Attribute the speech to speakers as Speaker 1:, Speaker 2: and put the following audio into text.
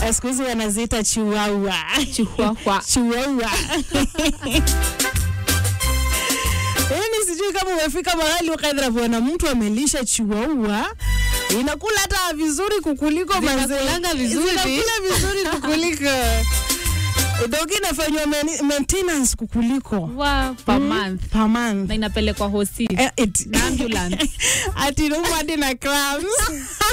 Speaker 1: Siku hizi wanaziita chihuahua. Chihuahua. Sijui kama umefika mahali ukaenda kuona mtu amelisha chihuahua. Inakula hata vizuri kukuliko manze.
Speaker 2: Inakula
Speaker 1: vizuri kukuliko. Dogi inafanywa maintenance kukuliko.
Speaker 2: Wow, per month. Na inapelekwa hosi.
Speaker 1: Na
Speaker 2: ambulance.
Speaker 1: Ati no hadi na crumbs.